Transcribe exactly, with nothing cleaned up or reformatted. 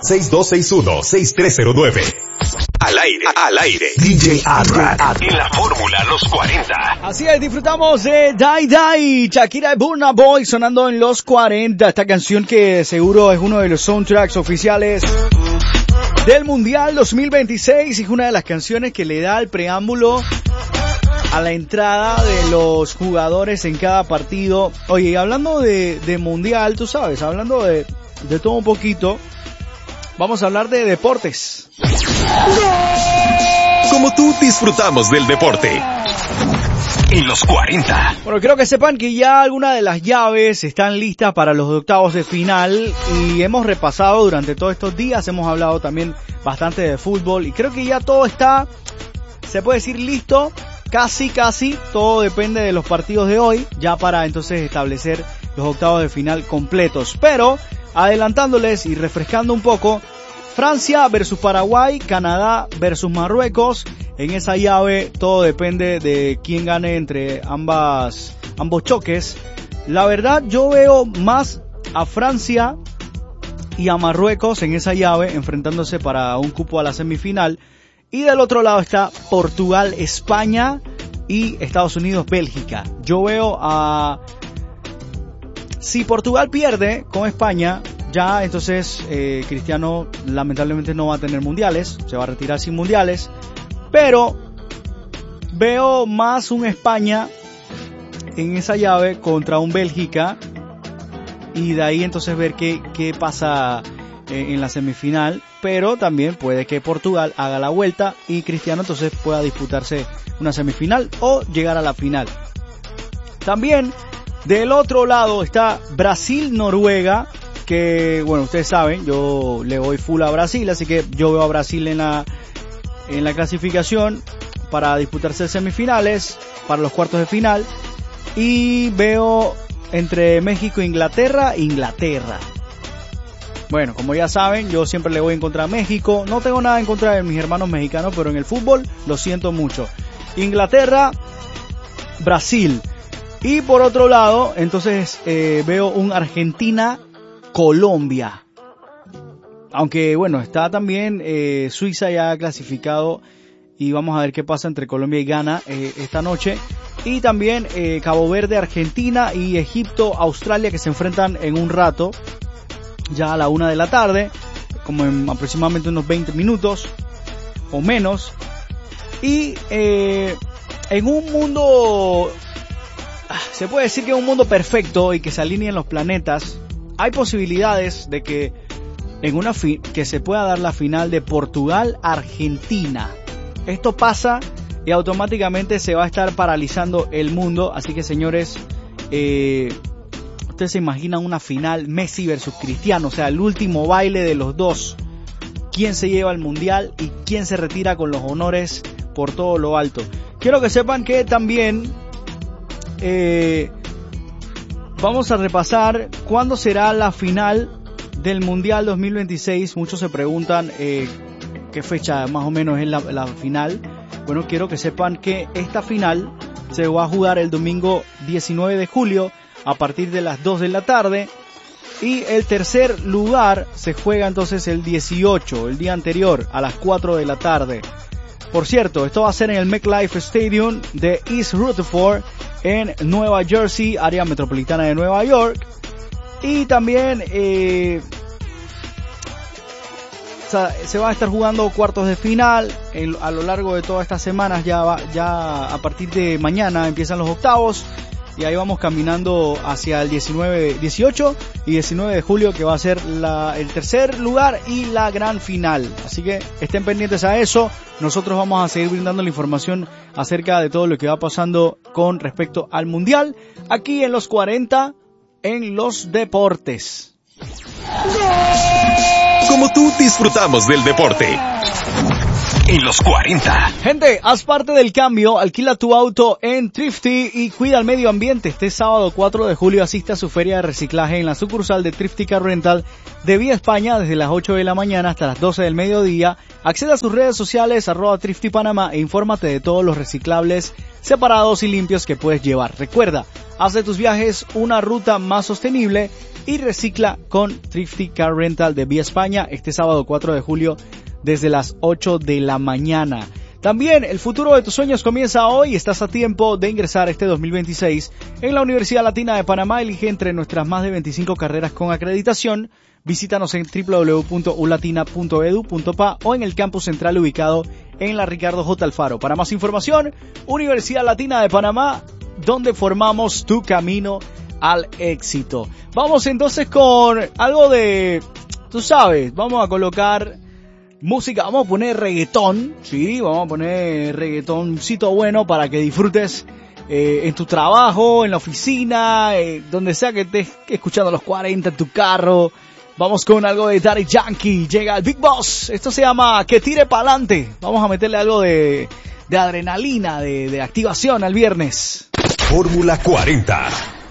seis dos seis uno, seis tres cero nueve. Al aire, al aire. D J Adra en la Fórmula Los cuarenta. Así es, disfrutamos de Die Die, Shakira y Burna Boy sonando en Los cuarenta. Esta canción que seguro es uno de los soundtracks oficiales del Mundial dos mil veintiséis y es una de las canciones que le da el preámbulo a la entrada de los jugadores en cada partido. Oye, y hablando de, de Mundial, tú sabes, hablando de, de todo un poquito, vamos a hablar de deportes. Como tú, disfrutamos del deporte en Los cuarenta. Bueno, creo que sepan que ya algunas de las llaves están listas para los octavos de final y hemos repasado durante todos estos días, hemos hablado también bastante de fútbol y creo que ya todo está, se puede decir, listo, casi, casi, todo depende de los partidos de hoy, ya para entonces establecer los octavos de final completos. Pero, adelantándoles y refrescando un poco, Francia versus Paraguay, Canadá versus Marruecos. En esa llave todo depende de quién gane entre ambas, ambos choques. La verdad, yo veo más a Francia y a Marruecos en esa llave enfrentándose para un cupo a la semifinal. Y del otro lado está Portugal, España y Estados Unidos, Bélgica. Yo veo a... Si Portugal pierde con España, ya entonces eh, Cristiano lamentablemente no va a tener mundiales, se va a retirar sin mundiales, pero veo más un España en esa llave contra un Bélgica y de ahí entonces ver qué, qué pasa eh, en la semifinal, pero también puede que Portugal haga la vuelta y Cristiano entonces pueda disputarse una semifinal o llegar a la final. También del otro lado está Brasil-Noruega, que bueno, ustedes saben, yo le voy full a Brasil, así que yo veo a Brasil en la en la clasificación para disputarse semifinales, para los cuartos de final, y veo entre México e Inglaterra, Inglaterra. Bueno, como ya saben, yo siempre le voy en contra a México, no tengo nada en contra de mis hermanos mexicanos, pero en el fútbol lo siento mucho. Inglaterra, Brasil. Y por otro lado, entonces eh, veo un Argentina-Colombia. Aunque bueno, está también eh, Suiza ya clasificado y vamos a ver qué pasa entre Colombia y Ghana eh, esta noche. Y también eh, Cabo Verde, Argentina y Egipto, Australia, que se enfrentan en un rato, ya a la una de la tarde, como en aproximadamente unos veinte minutos o menos. Y eh, en un mundo... Se puede decir que es un mundo perfecto y que se alineen los planetas. Hay posibilidades de que en una fi- que se pueda dar la final de Portugal-Argentina. Esto pasa y automáticamente se va a estar paralizando el mundo. Así que, señores, eh, ustedes se imaginan una final Messi versus Cristiano, o sea, el último baile de los dos. ¿Quién se lleva el mundial y quién se retira con los honores por todo lo alto? Quiero que sepan que también Eh, vamos a repasar cuándo será la final del Mundial dos mil veintiséis. Muchos se preguntan eh, qué fecha más o menos es la, la final. Bueno, quiero que sepan que esta final se va a jugar el domingo diecinueve de julio a partir de las dos de la tarde. Y el tercer lugar se juega entonces el dieciocho, el día anterior, a las cuatro de la tarde. Por cierto, esto va a ser en el MetLife Stadium de East Rutherford, en Nueva Jersey, área metropolitana de Nueva York. Y también eh, se va a estar jugando cuartos de final en, a lo largo de todas estas semanas. Ya, va, ya a partir de mañana empiezan los octavos y ahí vamos caminando hacia el diecinueve, dieciocho y diecinueve de julio, que va a ser la, el tercer lugar y la gran final. Así que estén pendientes a eso. Nosotros vamos a seguir brindando la información acerca de todo lo que va pasando con respecto al Mundial, aquí en los cuarenta, en los deportes. Como tú, disfrutamos del deporte en los cuarenta. Gente, haz parte del cambio, alquila tu auto en Thrifty y cuida el medio ambiente. Este sábado cuatro de julio asiste a su feria de reciclaje en la sucursal de Thrifty Car Rental de Vía España desde las ocho de la mañana hasta las doce del mediodía. Accede a sus redes sociales, arroba Thrifty Panamá, e infórmate de todos los reciclables separados y limpios que puedes llevar. Recuerda, haz de tus viajes una ruta más sostenible y recicla con Thrifty Car Rental de Vía España este sábado cuatro de julio desde las ocho de la mañana. También el futuro de tus sueños comienza hoy. Estás a tiempo de ingresar este dos mil veintiséis en la Universidad Latina de Panamá. Elige entre nuestras más de veinticinco carreras con acreditación. Visítanos en doble u doble u doble u punto u latina punto edu punto pa o en el campus central ubicado en la Ricardo J. Alfaro. Para más información, Universidad Latina de Panamá, donde formamos tu camino al éxito. Vamos entonces con algo de, tú sabes, vamos a colocar música, vamos a poner reggaetón, sí, vamos a poner reggaetoncito bueno para que disfrutes eh, en tu trabajo, en la oficina, eh, donde sea que estés escuchando los cuarenta en tu carro. Vamos con algo de Daddy Yankee, llega el Big Boss, esto se llama Que Tire Pa'lante. Vamos a meterle algo de, de adrenalina, de, de activación al viernes. Fórmula cuarenta.